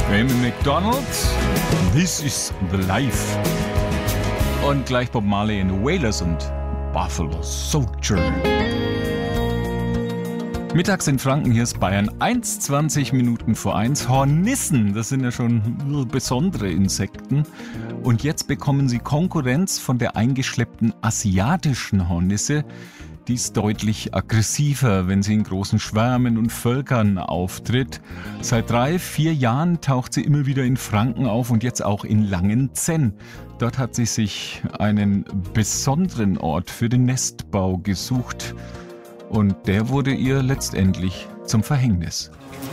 Amy McDonald, This is the Life. Und gleich Bob Marley in the Wailers und Buffalo Soldier. Mittags in Franken, hier ist Bayern 1, 20 Minuten vor 1. Hornissen, das sind ja schon besondere Insekten. Und jetzt bekommen sie Konkurrenz von der eingeschleppten asiatischen Hornisse. Die ist deutlich aggressiver, wenn sie in großen Schwärmen und Völkern auftritt. Seit 3-4 Jahren taucht sie immer wieder in Franken auf und jetzt auch in Langenzenn. Dort hat sie sich einen besonderen Ort für den Nestbau gesucht. Und der wurde ihr letztendlich zum Verhängnis.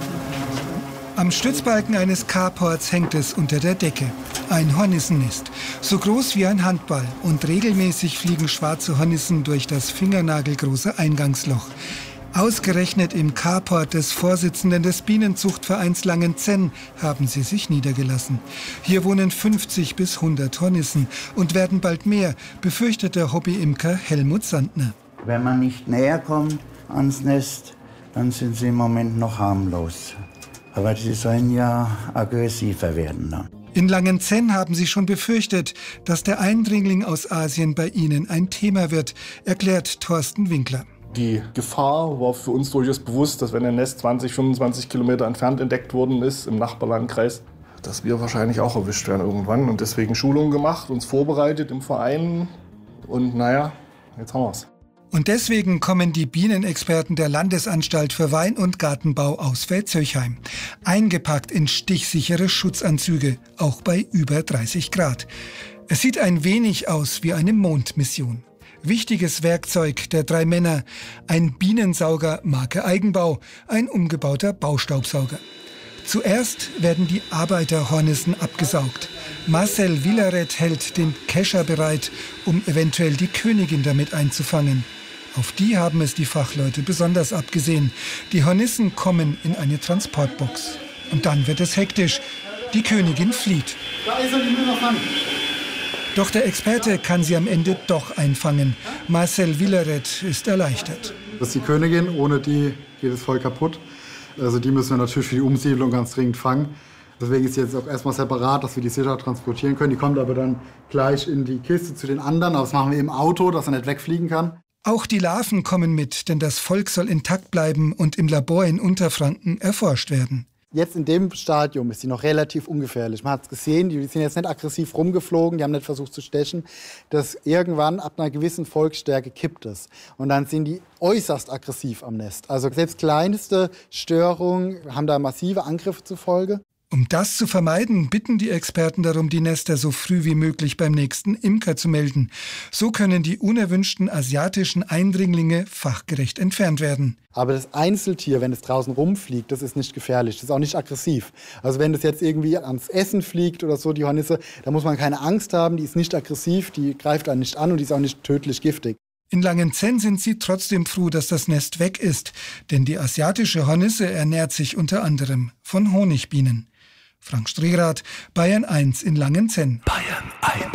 Am Stützbalken eines Carports hängt es unter der Decke. Ein Hornissennest, so groß wie ein Handball. Und regelmäßig fliegen schwarze Hornissen durch das fingernagelgroße Eingangsloch. Ausgerechnet im Carport des Vorsitzenden des Bienenzuchtvereins Langenzenn haben sie sich niedergelassen. Hier wohnen 50 bis 100 Hornissen und werden bald mehr, befürchtet der Hobbyimker Helmut Sandner. Wenn man nicht näher kommt ans Nest, dann sind sie im Moment noch harmlos. Aber sie sollen ja aggressiver werden dann. In Langenzenn haben sie schon befürchtet, dass der Eindringling aus Asien bei ihnen ein Thema wird, erklärt Thorsten Winkler. Die Gefahr war für uns durchaus bewusst, dass wenn ein Nest 20, 25 Kilometer entfernt entdeckt worden ist, im Nachbarlandkreis, dass wir wahrscheinlich auch erwischt werden irgendwann. Und deswegen Schulungen gemacht, uns vorbereitet im Verein. Und naja, jetzt haben wir es. Und deswegen kommen die Bienenexperten der Landesanstalt für Wein- und Gartenbau aus Velzöchheim. Eingepackt in stichsichere Schutzanzüge, auch bei über 30 Grad. Es sieht ein wenig aus wie eine Mondmission. Wichtiges Werkzeug der 3 Männer, ein Bienensauger Marke Eigenbau, ein umgebauter Baustaubsauger. Zuerst werden die Arbeiterhornissen abgesaugt. Marcel Villaret hält den Kescher bereit, um eventuell die Königin damit einzufangen. Auf die haben es die Fachleute besonders abgesehen. Die Hornissen kommen in eine Transportbox. Und dann wird es hektisch. Die Königin flieht. Da ist er, die Müller fangen. Doch der Experte kann sie am Ende doch einfangen. Marcel Villaret ist erleichtert. Das ist die Königin, ohne die geht es voll kaputt. Also die müssen wir natürlich für die Umsiedlung ganz dringend fangen. Deswegen ist sie jetzt auch erstmal separat, dass wir die sicher transportieren können. Die kommt aber dann gleich in die Kiste zu den anderen. Aber das machen wir im Auto, dass er nicht wegfliegen kann. Auch die Larven kommen mit, denn das Volk soll intakt bleiben und im Labor in Unterfranken erforscht werden. Jetzt in dem Stadium ist sie noch relativ ungefährlich. Man hat es gesehen, die sind jetzt nicht aggressiv rumgeflogen, die haben nicht versucht zu stechen. Das irgendwann ab einer gewissen Volksstärke kippt es. Und dann sind die äußerst aggressiv am Nest. Also selbst kleinste Störungen haben da massive Angriffe zur Folge. Um das zu vermeiden, bitten die Experten darum, die Nester so früh wie möglich beim nächsten Imker zu melden. So können die unerwünschten asiatischen Eindringlinge fachgerecht entfernt werden. Aber das Einzeltier, wenn es draußen rumfliegt, das ist nicht gefährlich, das ist auch nicht aggressiv. Also wenn das jetzt irgendwie ans Essen fliegt oder so, die Hornisse, da muss man keine Angst haben, die ist nicht aggressiv, die greift einen nicht an und die ist auch nicht tödlich giftig. In Langenzenn sind sie trotzdem froh, dass das Nest weg ist, denn die asiatische Hornisse ernährt sich unter anderem von Honigbienen. Frank Strehrath, Bayern 1 in Langenzenn. Bayern 1.